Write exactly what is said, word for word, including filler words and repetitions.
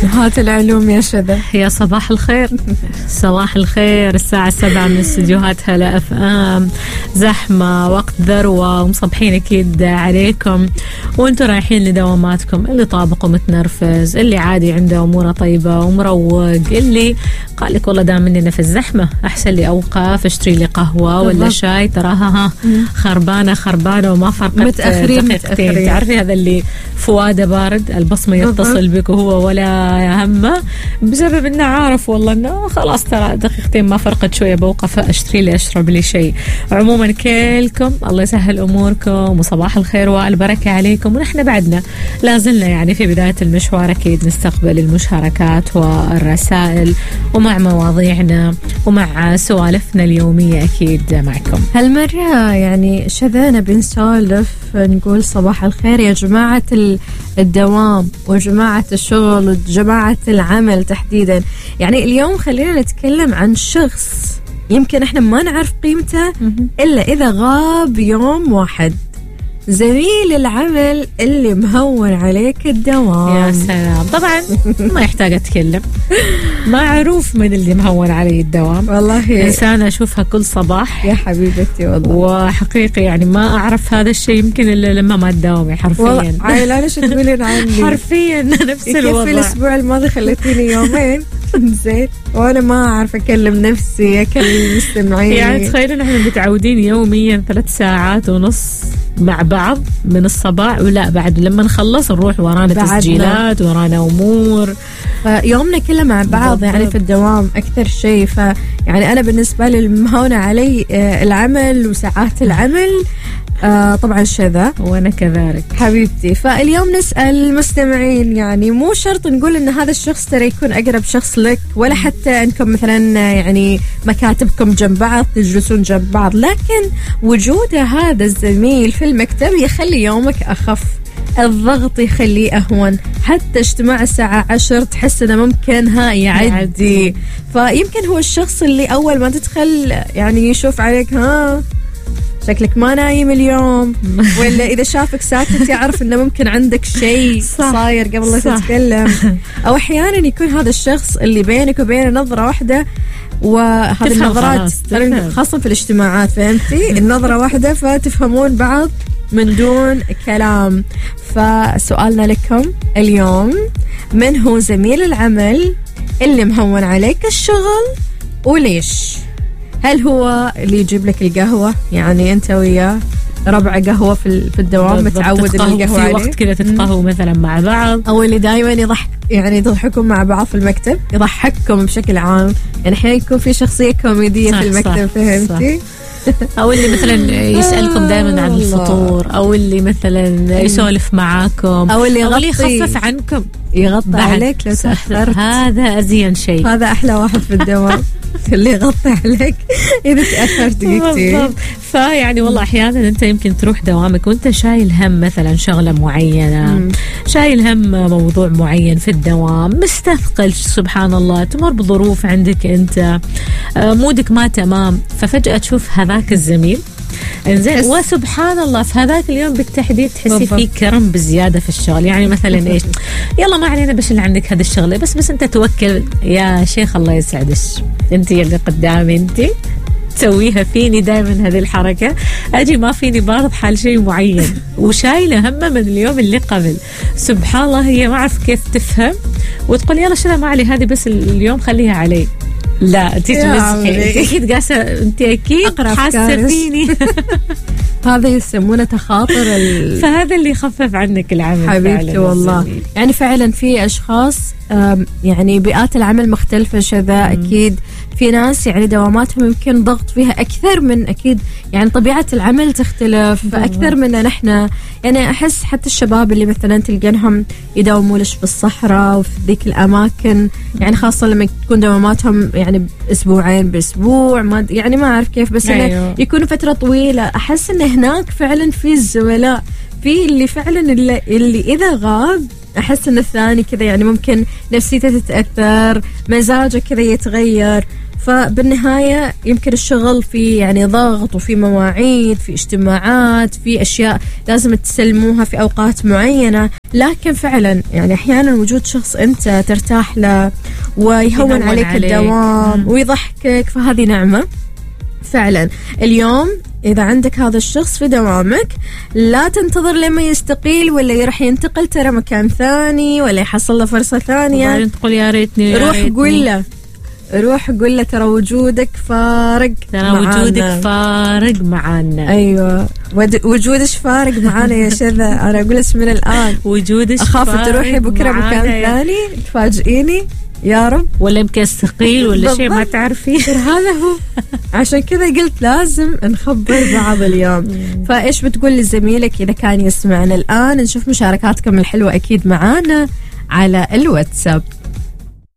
هات العلوم يا شذا. يا صباح الخير. صباح الخير. الساعة سبعة من استديوهات هلا اف ام، زحمة، وقت ذروة، ومصبحين أكيد عليكم وانتم رايحين لدواماتكم، اللي طابق ومتنرفز، اللي عادي عنده أموره طيبة ومروق، اللي قال لك والله دام مننا في الزحمة أحسن لي أوقف أشتري لي قهوة ولا شاي، تراها ها خربانة خربانة وما فرقت متأخرين متأخرين. تعرفي هذا اللي فواده بارد، البصمة يتصل بك وهو ولا همه، بسبب انه عارف والله انه خلاص ترى دقيقتين ما فرقت، شويه بوقف اشتري لي اشرب لي شيء. عموما كلكم الله يسهل اموركم وصباح الخير والبركه عليكم، ونحن بعدنا لازلنا يعني في بدايه المشوار اكيد نستقبل المشاركات والرسائل ومع مواضيعنا ومع سوالفنا اليوميه اكيد معكم. هالمره يعني شذانا بنسولف نقول صباح الخير يا جماعه الدوام وجماعه الشغل وجماعه العمل تحديدا. يعني اليوم خلينا نتكلم عن شخص يمكن احنا ما نعرف قيمته إلا إذا غاب يوم واحد، زميل العمل اللي مهون عليك الدوام. يا سلام. طبعا ما يحتاج أتكلم، معروف من اللي مهون علي الدوام. والله إنسان أشوفها كل صباح يا حبيبتي والله، وحقيقي يعني ما أعرف هذا الشيء يمكن إلا لما ما تداومي حرفيا. عايلة أنا شو تقولين عني حرفيا نفس الوضع. في الأسبوع الماضي خليتيني يومين زين وانا ما اعرف اكلم نفسي اكلم المستمعين. يعني تخيلوا نحن متعودين يوميا ثلاث ساعات ونص مع بعض من الصباح، ولا بعد لما نخلص نروح ورانا تسجيلات ورانا امور، يومنا كله مع بعض بالضبط. يعني في الدوام اكثر شيء. ف يعني انا بالنسبه لي المهونه علي العمل وساعات العمل آه طبعا شذا، وانا كذلك حبيبتي. فاليوم نسأل المستمعين، يعني مو شرط نقول ان هذا الشخص ترى يكون اقرب شخص لك، ولا حتى انكم مثلا يعني مكاتبكم جنب بعض تجلسون جنب بعض، لكن وجود هذا الزميل في المكتب يخلي يومك اخف، الضغط يخليه أهون، حتى اجتماع الساعة عشر تحس أنه ممكن ها يعدي. فيمكن هو الشخص اللي أول ما تدخل يعني يشوف عليك ها شكلك ما نايم اليوم، ولا إذا شافك ساكت يعرف إنه ممكن عندك شيء صاير قبل لا تتكلم. أو أحيانا يكون هذا الشخص اللي بينك وبينه نظرة واحدة، وهذه النظرات خاصة في الاجتماعات فهمتي النظرة واحدة فتفهمون بعض من دون كلام. فسؤالنا لكم اليوم، من هو زميل العمل اللي مهون عليك الشغل وليش؟ هل هو اللي يجيب لك القهوة، يعني أنت وياه ربع قهوة في في الدوام متعود إن القهوة في وقت كذا تتقهووا مثلا مع بعض، أو اللي دائما يضحك يعني تضحكون مع بعض في المكتب، يضحككم بشكل عام، يعني أحيانا يكون في شخصية كوميدية في المكتب فهمتي؟ أو اللي مثلا يسألكم دائما عن الفطور، أو اللي مثلا يسولف معاكم، أو اللي, أو اللي يخفف عنكم يغطي عليك لو تأخرت. هذا أزين شيء، هذا أحلى واحد في الدوام اللي يغطي عليك إذا تأخرت دقيقتين. فيعني والله أحيانا أنت يمكن تروح دوامك وأنت شايل هم مثلا شغلة معينة، مم. شايل هم موضوع معين في الدوام، مستثقل سبحان الله، تمر بظروف عندك أنت مودك ما تمام، ففجأة تشوف هذاك الزميل انزين وسبحان الله في هذاك اليوم بالتحديد تحسي فيه كرم بزيادة في الشغل. يعني مثلا ايش، يلا ما علينا بس اللي عندك هذه الشغلة، بس بس انت توكل يا شيخ الله يسعدك، انت اللي قدامي انت تسويها فيني دائما هذه الحركة، أجي ما فيني بارض حال شيء معين وشايلة همه من اليوم اللي قبل. سبحان الله هي ما أعرف كيف تفهم وتقول يلا شذا ما علي هذه بس اليوم خليها علي. لا انت تمزحي، انت اكيد قاسه، انت اكيد حاسه فيني. هذا يسمونه تخاطر ال... فهذا اللي يخفف عنك العمل حبيبتي والله الزميل. يعني فعلا في اشخاص يعني بيئات العمل مختلفه شذا، اكيد في ناس يعني دواماتهم يمكن ضغط فيها اكثر من اكيد يعني طبيعه العمل تختلف اكثر مننا نحن. يعني احس حتى الشباب اللي مثلا تلقينهم يداوموا لش في الصحراء وفي ذيك الاماكن، يعني خاصه لما تكون دواماتهم يعني اسبوعين باسبوع، ما يعني ما اعرف كيف، بس أيوه. يكونوا فتره طويله، احس ان هناك فعلا في الزملاء في اللي فعلا اللي, اللي اذا غاب احس ان الثاني كذا يعني ممكن نفسيته تتاثر، مزاجه كذا يتغير. فبالنهاية يمكن الشغل في يعني ضغط وفي مواعيد، في اجتماعات، في أشياء لازم تسلموها في أوقات معينة، لكن فعلا يعني أحيانا وجود شخص أنت ترتاح له ويهون عليك, عليك الدوام م. ويضحكك، فهذه نعمة فعلا. اليوم إذا عندك هذا الشخص في دوامك لا تنتظر لما يستقيل ولا يروح ينتقل ترى مكان ثاني ولا يحصل له فرصة ثانية، تقول يا ريتني، روح قول له روح قول له ترى وجودك فارق، ترى وجودك فارق معانا. أيوة وجودك فارق معانا يا شذا. أنا أقول اسم من الآن وجودك أخاف تروحي بكرة مكان ثاني تفاجئيني يا رب، ولا يمكن استقيل ولا شيء ما تعرفي. هذا هو عشان كذا قلت لازم نخبر بعض اليوم. فإيش بتقول لزميلك إذا كان يسمعنا الآن؟ نشوف مشاركاتكم الحلوة أكيد معانا على الواتساب.